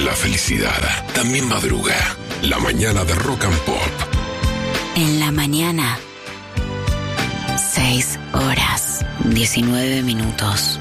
La felicidad también madruga. La mañana de Rock and Pop. En la mañana, 6 horas, 19 minutos.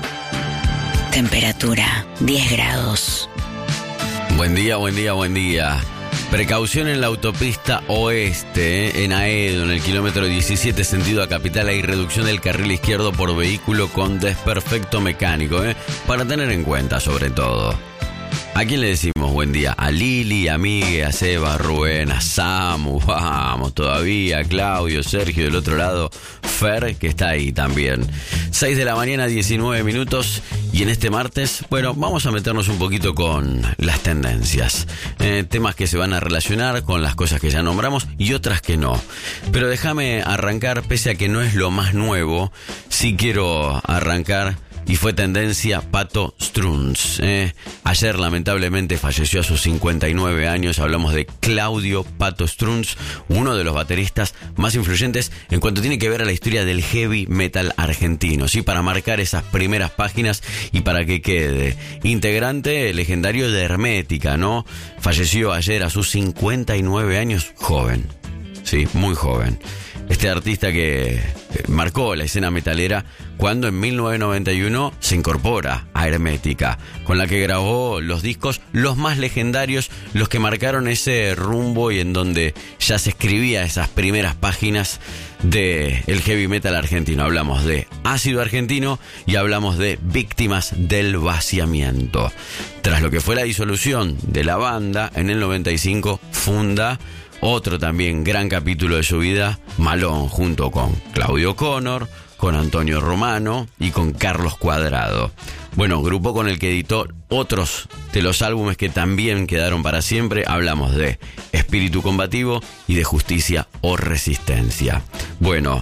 Temperatura, 10 grados. Buen día, buen día, buen día. Precaución en la autopista oeste, en Aedo, en el kilómetro 17, sentido a Capital. Hay reducción del carril izquierdo por vehículo con desperfecto mecánico, para tener en cuenta sobre todo. ¿A quién le decimos buen día? A Lili, a Migue, a Seba, a Rubén, a Samu, vamos todavía, a Claudio, Sergio del otro lado, Fer, que está ahí también. 6 de la mañana, 19 minutos, y en este martes, bueno, vamos a meternos un poquito con las tendencias. Temas que se van a relacionar con las cosas que ya nombramos y otras que no. Pero déjame arrancar, pese a que no es lo más nuevo, sí quiero arrancar. Y fue tendencia Pato Strunz. Ayer lamentablemente falleció a sus 59 años. Hablamos de Claudio Pato Strunz, uno de los bateristas más influyentes en cuanto tiene que ver a la historia del heavy metal argentino, ¿sí? Para marcar esas primeras páginas y para que quede. Integrante legendario de Hermética, ¿no? Falleció ayer a sus 59 años, joven. Sí, muy joven. Este artista que marcó la escena metalera cuando en 1991 se incorpora a Hermética, con la que grabó los discos los más legendarios, los que marcaron ese rumbo y en donde ya se escribía esas primeras páginas del heavy metal argentino. Hablamos de Ácido Argentino y hablamos de Víctimas del Vaciamiento. Tras lo que fue la disolución de la banda, en el 95 funda otro también gran capítulo de su vida, Malón, junto con Claudio Connor, con Antonio Romano y con Carlos Cuadrado. Bueno, grupo con el que editó otros de los álbumes que también quedaron para siempre. Hablamos de Espíritu Combativo y de Justicia o Resistencia. Bueno,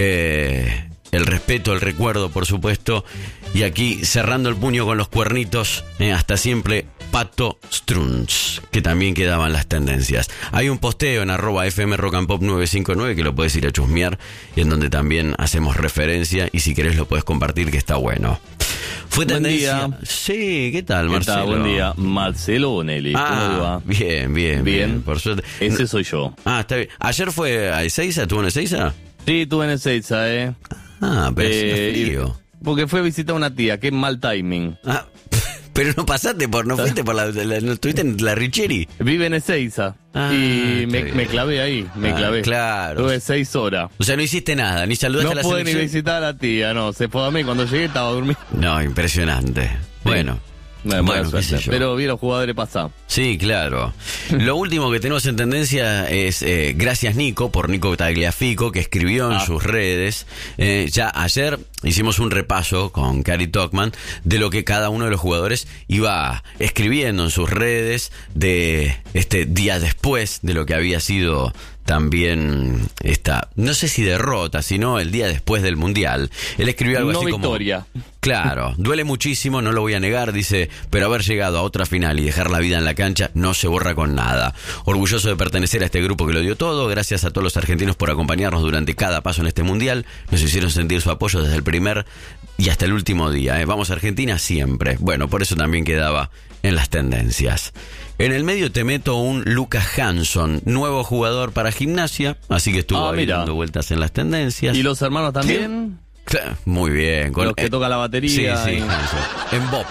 el respeto, el recuerdo, por supuesto. Y aquí, cerrando el puño con los cuernitos, hasta siempre, Pato Strunz, que también quedaban las tendencias. Hay un posteo en @fmrockandpop959 que lo puedes ir a chusmear y en donde también hacemos referencia y si querés lo puedes compartir, que está bueno. Fue tendencia. Buen día. Sí, ¿qué tal, Marcelo? ¿Qué tal? Buen día. Marcelo Bonelli, ¿cómo va? Bien, por suerte. Ese soy yo. Está bien. ¿Ayer fue a Ezeiza? ¿Estuvo en Ezeiza? Sí, estuve en Ezeiza, pero es frío. Porque fue a visitar a una tía, qué mal timing. Pero no pasaste no fuiste no estuviste en la Richeri. Vive en Ezeiza. Y me clavé ahí, clavé. Claro. Tuve 6 horas. O sea, no hiciste nada, ni saludaste a la selección. No pude ni visitar a la tía, no. Se fue a mí, cuando llegué estaba durmiendo. No, impresionante. Bueno. Bueno, pero vi a los jugadores pasar. Sí, claro. Lo último que tenemos en tendencia es Gracias Nico, por Nico Tagliafico, que escribió en sus redes. Ya ayer hicimos un repaso con Cari Tocman de lo que cada uno de los jugadores iba escribiendo en sus redes de este día después de lo que había sido también esta, no sé si derrota, sino el día después del Mundial. Él escribió algo así victoria. Como... Claro, duele muchísimo, no lo voy a negar, dice, pero haber llegado a otra final y dejar la vida en la cancha no se borra con nada. Orgulloso de pertenecer a este grupo que lo dio todo, gracias a todos los argentinos por acompañarnos durante cada paso en este Mundial. Nos hicieron sentir su apoyo desde el primer y hasta el último día. Vamos a Argentina siempre. Bueno, por eso también quedaba en las tendencias. En el medio te meto un Lucas Hanson, nuevo jugador para Gimnasia, así que estuvo ahí dando vueltas en las tendencias. ¿Y los hermanos también? Muy bien. Los que toca la batería. Sí, en Bop.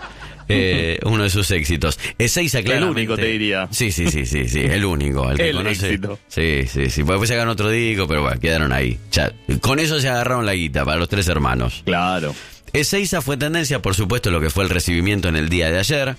Uno de sus éxitos. Ezeiza, claramente. El único, te diría. Sí, el único. El que conoce. Éxito. Sí. Después sacaron otro disco, pero bueno, quedaron ahí. Ya, con eso se agarraron la guita para los 3 hermanos. Claro. Ezeiza fue tendencia, por supuesto, lo que fue el recibimiento en el día de ayer,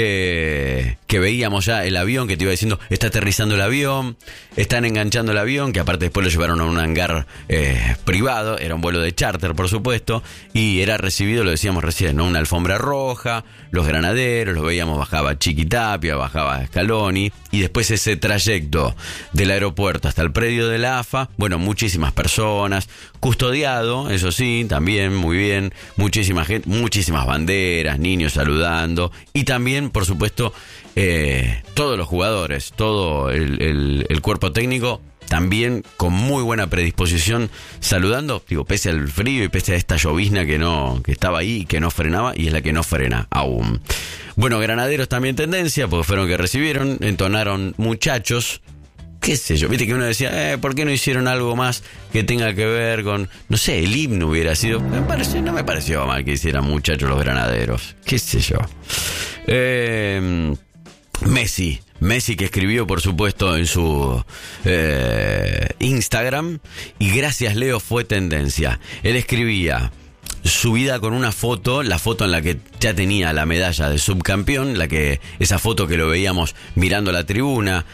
que veíamos ya el avión, que te iba diciendo, está aterrizando el avión, están enganchando el avión, que aparte después lo llevaron a un hangar privado, era un vuelo de charter, por supuesto, y era recibido, lo decíamos recién, ¿no? Una alfombra roja, los granaderos, lo veíamos, bajaba Chiqui Tapia, bajaba Scaloni, y después ese trayecto del aeropuerto hasta el predio de la AFA, bueno, muchísimas personas, custodiado, eso sí, también, muy bien, muchísima gente, muchísimas banderas, niños saludando y también, por supuesto, todos los jugadores, todo el cuerpo técnico también con muy buena predisposición saludando, digo, pese al frío y pese a esta llovizna que estaba ahí y que no frenaba y es la que no frena aún. Bueno, Granaderos también tendencia, porque fueron que recibieron, entonaron Muchachos. Qué sé yo, viste que uno decía, ¿por qué no hicieron algo más que tenga que ver con, no sé, el himno hubiera sido? No me pareció mal que hicieran Muchachos los Granaderos. Qué sé yo. Messi que escribió, por supuesto, en su Instagram, y gracias Leo fue tendencia. Él escribía subida con una foto, la foto en la que ya tenía la medalla de subcampeón, esa foto que lo veíamos mirando la tribuna,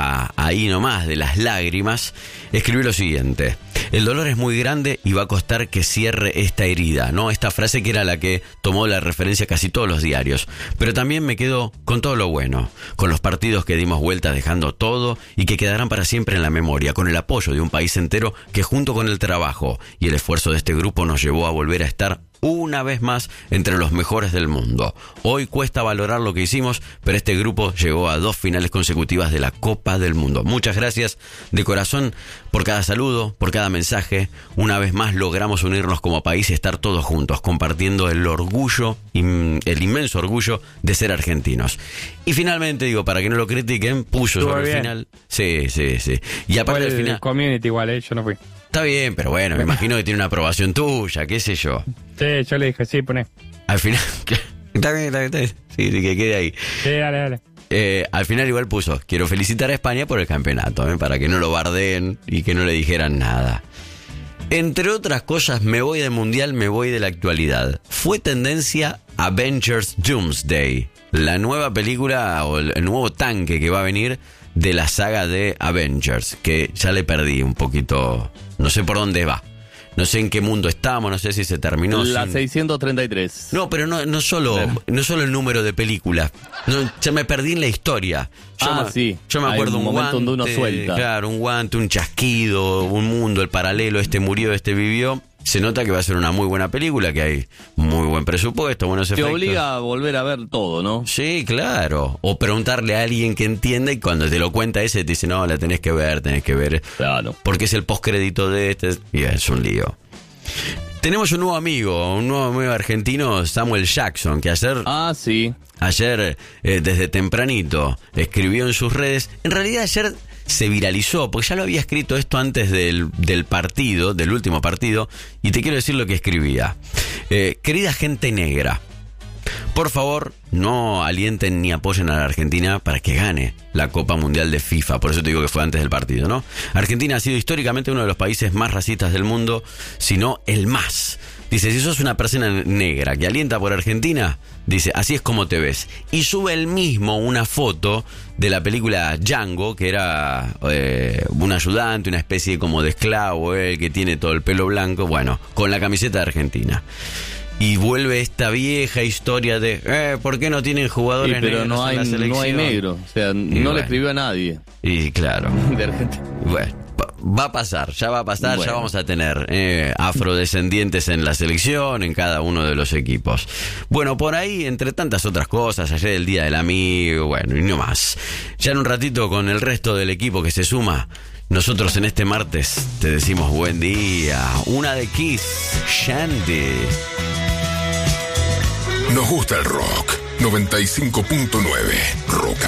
ahí nomás de las lágrimas. Escribió lo siguiente: el dolor es muy grande y va a costar que cierre esta herida, ¿no? Esta frase que era la que tomó la referencia casi todos los diarios. Pero también me quedo con todo lo bueno, con los partidos que dimos vueltas dejando todo y que quedarán para siempre en la memoria, con el apoyo de un país entero que, junto con el trabajo y el esfuerzo de este grupo, nos llevó a volver a estar una vez más entre los mejores del mundo. Hoy cuesta valorar lo que hicimos, pero este grupo llegó a 2 finales consecutivas de la Copa del Mundo. Muchas gracias de corazón por cada saludo, por cada mensaje. Una vez más logramos unirnos como país y estar todos juntos, compartiendo el orgullo, el inmenso orgullo de ser argentinos. Y finalmente, digo, para que no lo critiquen, puso sobre el final. Sí. Y aparte del final, community igual, yo no fui. Está bien, pero bueno, me imagino que tiene una aprobación tuya, qué sé yo. Sí, yo le dije, sí, poné. Al final, está bien. Sí, que quede ahí. Sí, dale. Al final igual puso, quiero felicitar a España por el campeonato, para que no lo bardeen y que no le dijeran nada. Entre otras cosas, me voy del mundial, me voy de la actualidad. Fue tendencia Avengers Doomsday, la nueva película o el nuevo tanque que va a venir de la saga de Avengers, que ya le perdí un poquito, no sé por dónde va. No sé en qué mundo estamos, no sé si se terminó. La 633. No, pero no solo el número de películas. No, ya me perdí en la historia. Yo me acuerdo un momento donde uno suelta. Claro, un guante, un chasquido, un mundo, el paralelo, este murió, este vivió. Se nota que va a ser una muy buena película, que hay muy buen presupuesto, buenos efectos. Te obliga a volver a ver todo, ¿no? Sí, claro. O preguntarle a alguien que entienda, y cuando te lo cuenta ese te dice, no, la tenés que ver. Claro. Porque es el postcrédito de este, y es un lío. Tenemos un nuevo amigo argentino, Samuel Jackson, que ayer... Ayer, desde tempranito, escribió en sus redes. En realidad ayer se viralizó, porque ya lo había escrito esto antes del partido, del último partido, y te quiero decir lo que escribía. Querida gente negra, por favor, no alienten ni apoyen a la Argentina para que gane la Copa Mundial de FIFA. Por eso te digo que fue antes del partido, ¿no? Argentina ha sido históricamente uno de los países más racistas del mundo, si no el más. Dice, si sos una persona negra que alienta por Argentina, dice, así es como te ves. Y sube él mismo una foto de la película Django, que era un ayudante, una especie como de esclavo, él que tiene todo el pelo blanco, bueno, con la camiseta de Argentina. Y vuelve esta vieja historia de, ¿por qué no tienen jugadores negros en la selección? No hay negro, o sea, le escribió a nadie. Y claro. De Argentina. Bueno. Va a pasar, ya vamos a tener afrodescendientes en la selección, en cada uno de los equipos. Bueno, por ahí, entre tantas otras cosas, ayer el Día del Amigo, bueno, y no más. Ya en un ratito con el resto del equipo que se suma, nosotros en este martes te decimos buen día. Una de Kiss, Shandy. Nos gusta el rock, 95.9, Rock